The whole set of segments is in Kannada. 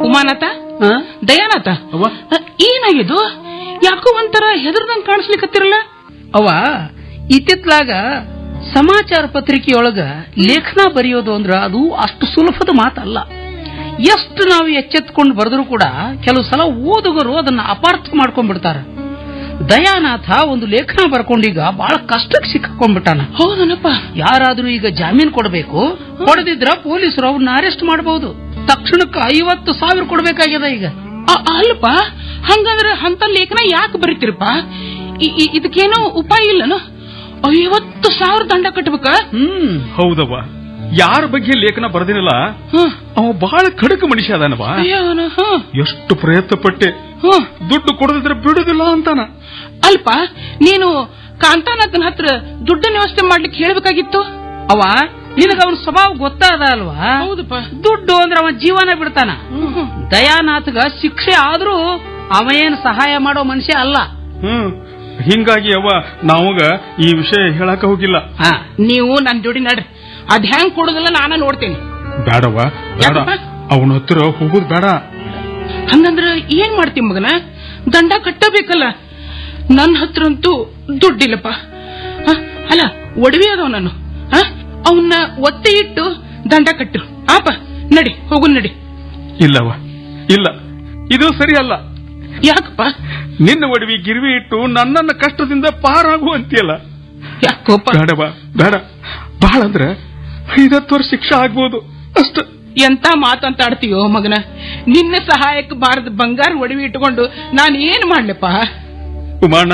ಉಮಾನಾಥ, ದಯಾನಾಥ, ಏನಾಗಿದ್ದು? ಯಾಕೋ ಒಂಥರ ಹೆದರ್ದಂಗ್ ಕಾಣಿಸ್ಲಿಕ್ಕತ್ತಿರಲ್ಲ? ಅವ ಇತ್ತಿತ್ಲಾಗ ಸಮಾಚಾರ ಪತ್ರಿಕೆಯೊಳಗ ಲೇಖನ ಬರೆಯೋದು ಅಂದ್ರ ಅದು ಅಷ್ಟು ಸುಲಭದ ಮಾತಲ್ಲ. ಎಷ್ಟು ನಾವು ಎಚ್ಚೆತ್ಕೊಂಡು ಬರೆದ್ರು ಕೂಡ ಕೆಲವು ಸಲ ಓದುಗರು ಅದನ್ನ ಅಪಾರ್ಥ ಮಾಡ್ಕೊಂಡ್ಬಿಡ್ತಾರ. ದಯಾನಾಥ ಒಂದು ಲೇಖನ ಬರ್ಕೊಂಡೀಗ ಬಹಳ ಕಷ್ಟಕ್ಕೆ ಸಿಕ್ಕೊಂಡ್ಬಿಟ್ಟಾನ. ಹೌದನಪ್ಪ. ಯಾರಾದ್ರೂ ಈಗ ಜಾಮೀನು ಕೊಡಬೇಕು, ಕೊಡದಿದ್ರ ಪೊಲೀಸರು ಅವ್ರನ್ನ ಅರೆಸ್ಟ್ ಮಾಡಬಹುದು. ತಕ್ಷಣಕ್ಕೆ 50,000 ಕೊಡ್ಬೇಕಾಗ್ಯದ ಈಗ. ಅಲ್ಪ, ಹಂಗಂದ್ರೆ ಅಂತ ಲೇಖನ ಯಾಕೆ ಬರೀತಿರಪ್ಪ? ಇದಕ್ಕೇನೋ ಉಪಾಯ ಇಲ್ಲನು? 50,000 ದಂಡ ಕಟ್ಟಬೇಕ? ಹೌದವ್ವ, ಯಾರ ಬಗ್ಗೆ ಲೇಖನ ಬರೆದಿನಲ್ಲ ಅವ ಬಹಳ ಖಡಕ ಮನುಷ್ಯ ಅದಾನವ. ಎಷ್ಟು ಪ್ರಯತ್ನ ಪಟ್ಟೆ, ದುಡ್ಡು ಕೊಡದಿದ್ರೆ ಬಿಡುದಿಲ್ಲ ಅಂತಾನ. ಅಲ್ಪ, ನೀನು ಕಾಂತಾನಾಥನ ಹತ್ರ ದುಡ್ಡನ್ನ ವ್ಯವಸ್ಥೆ ಮಾಡ್ಲಿಕ್ಕೆ ಹೇಳ್ಬೇಕಾಗಿತ್ತು. ಅವ ನಿನಗ ಅವನ ಸ್ವಭಾವ ಗೊತ್ತಾದ ಅಲ್ವಾ? ಹೌದಪ್ಪ. ದುಡ್ಡು ಅಂದ್ರೆ ಅವನ ಜೀವನ ಬಿಡ್ತಾನ. ದಯಾನಾಥಗ ಶಿಕ್ಷೆ ಆದ್ರೂ ಅವ ಏನ್ ಸಹಾಯ ಮಾಡೋ ಮನುಷ್ಯ ಅಲ್ಲ. ಹಿಂಗಾಗಿ ಅವ್ವ ನಾವಾಗ ಈ ವಿಷಯ ಹೇಳಕ ಹೋಗಿಲ್ಲ. ನೀವು ನನ್ ಜೋಡಿ ನಡ್ರಿ, ಅದ್ ಹೆಂಗ್ ಕೊಡುದಿಲ್ಲ ನಾನ ನೋಡ್ತೇನೆ. ಬೇಡವ್ವ, ಬೇಡ, ಅವನ ಹತ್ರ ಹೋಗುದ್ ಬೇಡ. ಹಂಗಂದ್ರ ಏನ್ ಮಾಡ್ತೀವಿ ಮಗನ? ದಂಡ ಕಟ್ಟಬೇಕಲ್ಲ. ನನ್ನ ಹತ್ರ ಅಂತೂ ದುಡ್ಡಿಲ್ಲಪ್ಪ. ಅಲ್ಲ, ಒಡವೆ ಅದಾವ ನಾನು. ಅವನ್ನ ಒತ್ತೆ ಇಟ್ಟು ದಂಡ ಕಟ್ಟು. ಆಪ ನಡಿ, ಹೋಗು ನಡಿ. ಇಲ್ಲವ, ಇಲ್ಲ, ಇದು ಸರಿ ಅಲ್ಲ. ಯಾಕಪ್ಪ? ನಿನ್ನ ಒಡವಿ ಗಿರ್ವಿ ಇಟ್ಟು ನನ್ನನ್ನ ಕಷ್ಟದಿಂದ ಪಾರಾಗುವಂತಿಯಲ್ಲ. ಯಾಕೋಪ? ಬೇಡವಾ, ಬೇಡ. ಬಹಳ ಅಂದ್ರೆ 5-10 ವರ್ಷ ಶಿಕ್ಷೆ ಆಗ್ಬೋದು ಅಷ್ಟ. ಎಂತ ಮಾತಂತಾಡ್ತೀಯೋ ಮಗನ? ನಿನ್ನ ಸಹಾಯಕ್ಕೆ ಬಾರದ ಬಂಗಾರ ಒಡವಿ ಇಟ್ಕೊಂಡು ನಾನು ಏನ್ ಮಾಡ್ಲಪ್ಪ? ಉಮಾಣ,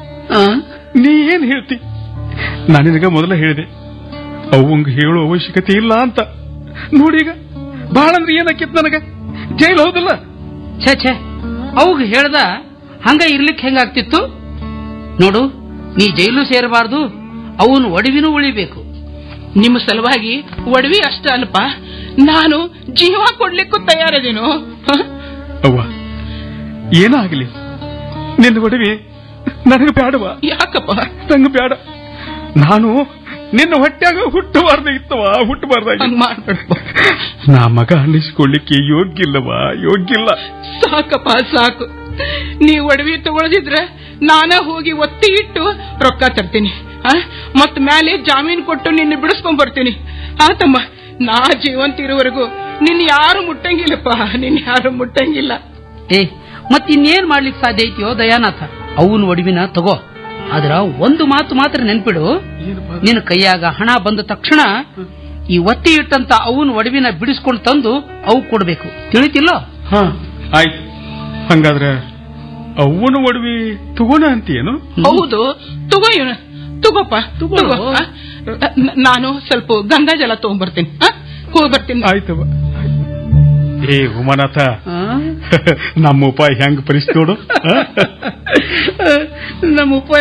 ನೀ ಏನ್ ಹೇಳ್ತಿ? ನಾನು ನಿನಗ ಮೊದಲ ಹೇಳಿದೆ ಅವಂಗ ಹೇಳೋ ಅವಶ್ಯಕತೆ ಇಲ್ಲ ಅಂತ. ನೋಡೀಗ ಬಹಳ ಅಂದ್ರೆ ಏನಕ್ಕಿತ್ ನನಗ? ಜೈಲ್ ಹೌದಲ್ಲ? ಛೇ, ಅವಾಗ ಹೇಳ್ದ ಹಂಗ ಇರ್ಲಿಕ್ಕೆ ಹೆಂಗಾಗ್ತಿತ್ತು ನೋಡು. ನೀ ಜೈಲು ಸೇರಬಾರ್ದು, ಅವನು ಒಡವಿನೂ ಉಳಿಬೇಕು. ನಿಮ್ಮ ಸಲುವಾಗಿ ಒಡವಿ ಅಷ್ಟ ಅಲ್ಪ, ನಾನು ಜೀವ ಕೊಡ್ಲಿಕ್ಕೂ ತಯಾರದೇನು. ಅವ್ವ, ಏನಾಗಲಿ ನಿನ್ನ ಒಡವಿ ನನಗೆ ಬೇಡವಾ? ಯಾಕಪ್ಪ? ನಂಗೆ ಬೇಡ. ನಾನು ನಿನ್ನ ಹೊಟ್ಟ್ಯಾಗ ಹುಟ್ಟಬಾರ್ದ ಇತ್ತವ, ಹುಟ್ಟಬಾರ್ದಾಗಿ. ನಾ ಮಗ ಅನ್ನಿಸ್ಕೊಳ್ಳಿಕ್ಕೆ ಯೋಗ್ಯಿಲ್ಲವಾ, ಯೋಗ್ಯಿಲ್ಲ. ಸಾಕಪ್ಪ, ಸಾಕು. ನೀ ಒಡವಿ ತಗೊಳದಿದ್ರೆ ನಾನ ಹೋಗಿ ಒತ್ತಿ ಇಟ್ಟು ರೊಕ್ಕ ತರ್ತೀನಿ. ಮತ್ ಮೇಲೆ ಜಾಮೀನು ಕೊಟ್ಟು ನಿನ್ನ ಬಿಡಿಸ್ಕೊಂಡ್ ಬರ್ತೀನಿ. ಆತಮ್ಮ, ನಾ ಜೀವಂತ ಇರೋವರೆಗೂ ನಿನ್ನ ಯಾರು ಮುಟ್ಟಂಗಿಲ್ಲಪ್ಪ, ನಿನ್ನ ಯಾರು ಮುಟ್ಟಂಗಿಲ್ಲ. ಮತ್ ಇನ್ನೇನ್ ಮಾಡ್ಲಿಕ್ಕೆ ಸಾಧ್ಯ ಐತಿಯೋ ದಯಾನಾಥ? ಅವನು ಒಡವಿನ ತಗೋ. ಆದ್ರ ಒಂದು ಮಾತು ಮಾತ್ರ ನೆನ್ಪಿಡು, ನಿನ್ನ ಕೈಯಾಗ ಹಣ ಬಂದ ತಕ್ಷಣ ಈ ಒತ್ತಿ ಇಟ್ಟಂತ ಅವನು ಒಡವಿನ ಬಿಡಿಸ್ಕೊಂಡು ತಂದು ಅವು ಕೊಡ್ಬೇಕು. ತಿಳಿತಿಲ್ಲೋ? ಆಯ್ತು. ಹಂಗಾದ್ರೆ ಅವನು ಒಡವಿ ತಗೋಣ ಅಂತೀಯೇನು? ಹೌದು, ತಗೋ ಇವನ, ತಗೋಪ್ಪ, ತಗೋ. ನಾನು ಸ್ವಲ್ಪ ಗಂಗಾ ಜಲ ತಗೊಂಡ್ಬರ್ತೀನಿ, ಹೋಗಿ ಬರ್ತೀನಿ. ಆಯ್ತವ. ಏ ಉಮಾನಾಥ, ನಮ್ಮ ಉಪಾಯ ಹೆಂಗ್ ಪರಿಸ್ಥಿತಿ ನೋಡು. ನಮ್ಮ ಉಪಾಯ